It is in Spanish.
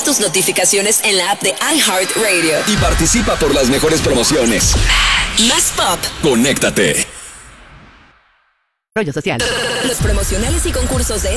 Activa tus notificaciones en la app de iHeartRadio. Y participa por las mejores promociones. Más pop. Conéctate. Rollo social. Los promocionales y concursos de